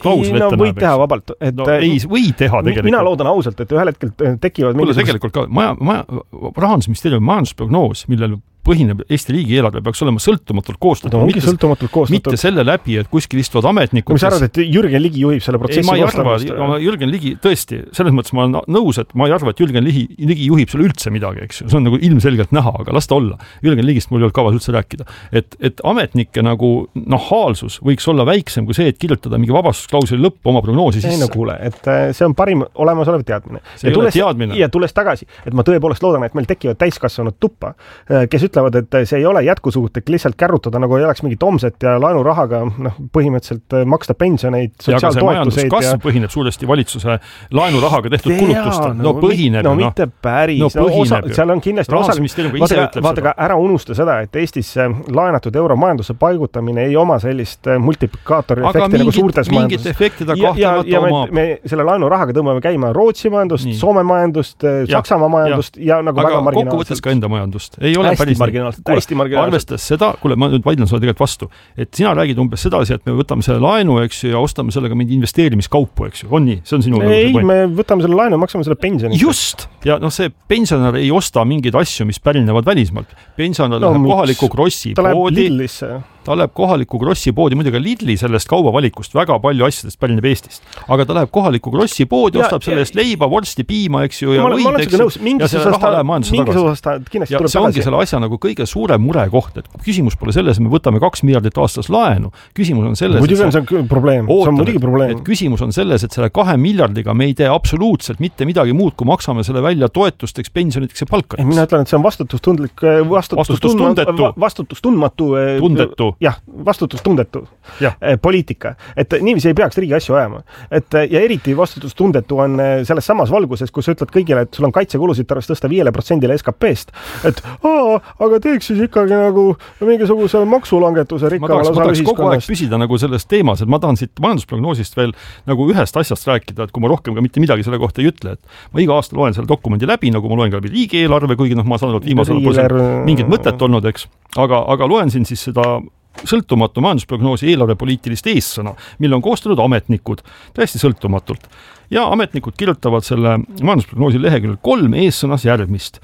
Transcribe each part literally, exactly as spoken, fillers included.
klausel ette no, võid teha vabalt. Et, no, ei, või teha tegelikult. Mina loodan ausalt, et ühel hetkel tekivad mingisugust... tegelikult ka maja, maja, Rahandusministeeriumi majandusprognoos, millel põhineb Eesti riigi eelarve, peaks olema sõltumatult koostatud. No, mitte, sõltumatult koostatud. Mitte selle läbi, et kuskil istuvad ametnikud. No, mis arvad, et Jürgen Ligi juhib selle protsessi? Ei, ma ei arva, Jürgen Ligi, tõesti, selles mõttes ma olen nõus, et ma ei arva, et Jürgen Ligi, Ligi juhib selle üldse midagi, eks ju. See on nagu ilmselgelt näha, aga las ta olla. Jürgen Ligist mul ei olnud kavas üldse rääkida. Et, et ametnike nagu nahaalsus võiks olla väiksem kui see, et kirjutada mingi vabastusklauseli lõppu oma prognoosi sisse. Ei no kuule, et see on parim olemasolev teadmine. See ja tules, teadmine. Ja tules tagasi, et ma tõepoolest loodan, et meil tekivad täiskasvanud tuppa, kes ütlevad, et see ei ole jätkusuutlik lihtsalt kärrutada, nagu ei oleks mingit omset ja laenurahaga noh, põhimõtteliselt maksta pensioneid, sotsiaaltoetuseid. Ja aga see majanduskasv ja... põhineb suuresti valitsuse laenurahaga tehtud kulutustel. No, no põhineb. No mitte päris. No, no osa, seal on kindlasti osa... Vaata, vaata ka ära unusta seda, et Eestis laenatud euromajandusse paigutamine ei oma sellist multiplikaatori efekti mingit, nagu suurtes majandus. Efekti ta ja, ja, ja me, me selle laenurahaga tõmbame käima Rootsi majandust, Nii. Soome majandust, ja, Saksamaa majandust ja, ja nagu aga väga marginaalselt. Kokku võttes ka enda majandust. Ei ole hästi päris marginaalselt. Hästi arvestades seda, kuule, ma nüüd vaidlen sulle tegelikult vastu, et sina räägid umbes sedasi, et me võtame selle laenu, eks ju, ja ostame sellega mingi investeerimiskaupu, eks ju. On nii? See on sinu ei, me võtame selle laenu, maksame selle pensioni. Just! Ja noh, see pensionär ei osta mingeid asju, mis pärinevad välismaalt. Pensionär no, läheb kohaliku Krossi ta poodi. Läheb ta läheb kohaliku Krossi poodi, muidugi Lidli sellest kaubavalikust väga palju asjadest pärineb Eestist. Aga ta läheb kohaliku Krossi poodi, ja, ostab sellest leiba, vorsti, piima, eks ju, ja ma, võid, eks ju, ja selle raha läheb majanduse tagasi. Ja see ongi selle asja nagu kõige suurem mure koht, et küsimus pole selles, et me võtame kaks miljardit aastas laenu. Küsimus on selles, muidugi on see probleem. Ootame, see on muidugi probleem. Et küsimus on selles, et selle kahe miljardiga me ei tee absoluutselt mitte midagi muud, kui maksame selle välja toetusteks, pensioniteks ja palkadeks. Mina ütlen, et see on vastutustundlik, vastutustundmatu, vastutustundmatu, tundetu. jah, vastutustundetu ja. poliitika. Et niiviisi ei peaks riigi asju ajama. Et, ja eriti vastutustundetu on selles samas valguses, kus sa ütled kõigile, et sul on kaitsekulusid tarvist tõsta viiele protsendile S K P-st. Et aa, aga teeks siis ikkagi nagu mingisuguse maksulangetuse rikkaval osal ühiskonnast. Ma tahaks kogu aeg püsida nagu selles teemas, et ma tahan siit majandusprognoosist veel nagu ühest asjast rääkida, et kui ma rohkem ka mitte midagi selle kohta ei ütle, et ma iga aasta loen selle dokumendi läbi, nagu ma loen ka läbi riigieelarve, kuigi noh, ma saan aru, et viimasel pole mingit mõtet olnud, eks. Aga, aga loen siin siis seda sõltumatu majandusprognoosi eelarvepoliitilist eessõna, mille on koostanud ametnikud, täiesti sõltumatult. Ja ametnikud kirjutavad selle majandusprognoosi leheküljel kolm eessõnas järgmist.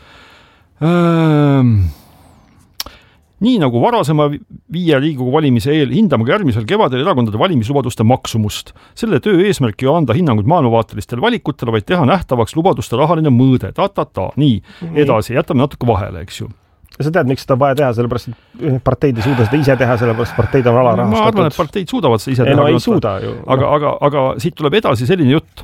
Ähm, nii nagu varasema viie Riigikogu valimise eel hindame ka järgmisel kevadel erakondade valimislubaduste maksumust. Selle töö eesmärk ei anda hinnanguid maailmavaatelistele valikutele, vaid teha nähtavaks lubaduste rahaline mõõde. Ta, ta, ta. Nii, edasi, jätame natuke vahele, eks ju. Ja sa tead, miks seda vaja teha, sellepärast, et parteid ei suuda seda ise teha, sellepärast parteid on alarahastatud. Ma arvan, et parteid suudavad seda ise ei, teha. No ei suuda ju. Aga, aga, aga siit tuleb edasi selline jutt.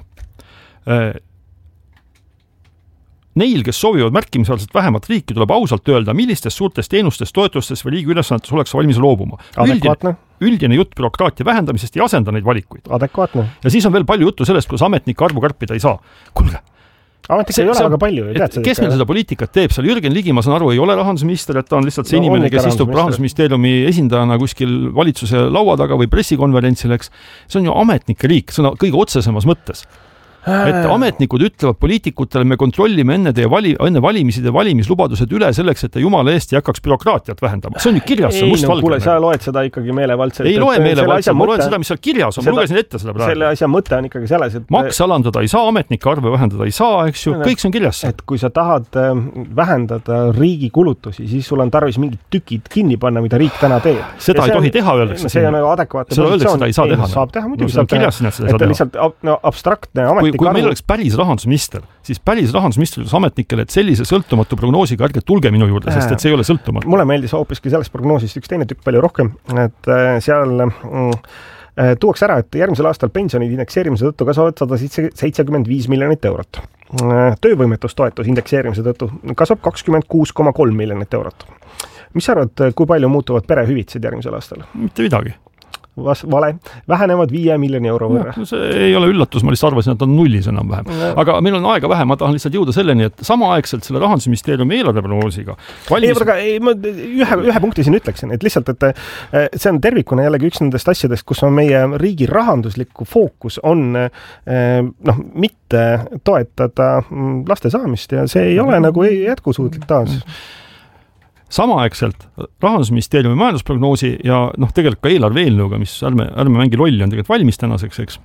Neil, kes soovivad märkimisväärselt vähemat riiki, tuleb ausalt öelda, millistest suurtest teenustest, toetustest või riigi ülesannetes oleks valmis loobuma. Adekvaatne. Üldine, üldine jutt bürokraatia vähendamisest ja asenda neid valikuid. Adekvaatne. Ja siis on veel palju juttu sellest, kuidas ametnike arvu kärpida ei saa. Kuulge. Ametnik ei ole väga palju. Et, kes meil seda poliitikat teeb? Seal Jürgen Ligi, ma saan aru, ei ole rahandusminister, et ta on lihtsalt see no, inimene, kes istub rahandusministeeriumi esindajana kuskil valitsuse laua taga või pressikonverentsil, eks. See on ju ametnike riik, sõna kõige otsesemas mõttes. Et ametnikud ütlevad poliitikutele, me kontrollime enne teie vali, enne valimisid ja valimislubadused üle selleks, et te jumala eest ei hakkaks bürokraatiat vähendama. See on ju kirjas, see must no, kuule, sa loed seda ikkagi meelevaldselt. Ei loe meelevaldselt, ma loen seda, mis seal kirjas on, ma lugesin ette seda praegu. Selle asja mõte on ikkagi selles, et maks alandada ei saa, ametnike arve vähendada ei saa, eks ju, kõik see on kirjas. Et kui sa tahad vähendada riigi kulutusi, siis sul on tarvis mingid tükid kinni panna, mida riik täna teeb. Seda ei tohi teha, öeldakse. See on adekvaatne positsioon. Saab teha, muidugi saab teha. Lihtsalt abstraktne ametnik kui meil oleks päris rahandusminister, siis päris rahandusminister ütles ametnikele, et sellise sõltumatu prognoosiga ärge tulge minu juurde, sest et see ei ole sõltumatu. Mulle meeldis hoopiski sellest prognoosist üks teine tükk palju rohkem, et seal tuuaks ära, et järgmisel aastal pensionid indekseerimise tõttu kasvavad sada seitsekümmend viis miljonit eurot. Töövõimetustoetus indekseerimise tõttu kasvab kakskümmend kuus koma kolm miljonit eurot. Mis sa arvad, kui palju muutuvad perehüvitised järgmisel aastal? Mitte midagi. Vas, vale, vähenevad viie miljoni euro võrra. No, see ei ole üllatus, ma lihtsalt arvasin, et on nullis enam vähem. No. Aga meil on aega vähe, ma tahan lihtsalt jõuda selleni, et samaaegselt selle Rahandusministeeriumi eelarveprognoosiga valmis... ei, aga ei, ma ühe, ühe punkti siin ütleksin, et lihtsalt, et see on tervikuna jällegi üks nendest asjadest, kus on meie riigi rahanduslikku fookus on noh, mitte toetada laste saamist ja see ei ole nagu jätkusuutlik taas. Samaaegselt Rahandusministeeriumi majandusprognoosi ja noh, tegelikult ka eelarve eelnõuga, mis ärme, ärme mängi lolli on tegelikult valmis tänaseks, eks.